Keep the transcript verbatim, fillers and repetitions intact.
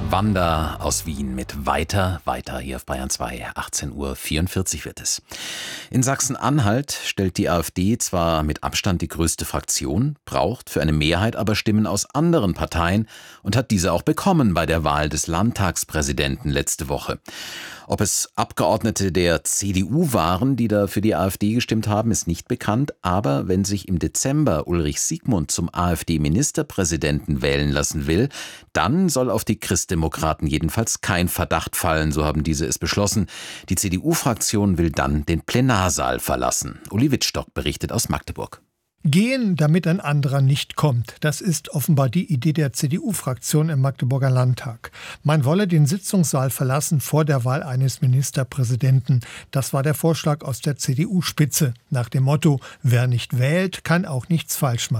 Wanda aus Wien mit Weiter, Weiter hier auf Bayern zwei. achtzehn Uhr vierundvierzig wird es. In Sachsen-Anhalt stellt die AfD zwar mit Abstand die größte Fraktion, braucht für eine Mehrheit aber Stimmen aus anderen Parteien und hat diese auch bekommen bei der Wahl des Landtagspräsidenten letzte Woche. Ob es Abgeordnete der C D U waren, die da für die AfD gestimmt haben, ist nicht bekannt. Aber wenn sich im Dezember Ulrich Siegmund zum AfD-Ministerpräsidenten wählen lassen will, dann soll auf die Christdemokraten jedenfalls kein Verdacht fallen, so haben diese es beschlossen. Die C D U-Fraktion will dann den Plenarsaal verlassen. Uli Wittstock berichtet aus Magdeburg. Gehen, damit ein anderer nicht kommt. Das ist offenbar die Idee der C D U-Fraktion im Magdeburger Landtag. Man wolle den Sitzungssaal verlassen vor der Wahl eines Ministerpräsidenten. Das war der Vorschlag aus der C D U-Spitze. Nach dem Motto, wer nicht wählt, kann auch nichts falsch machen.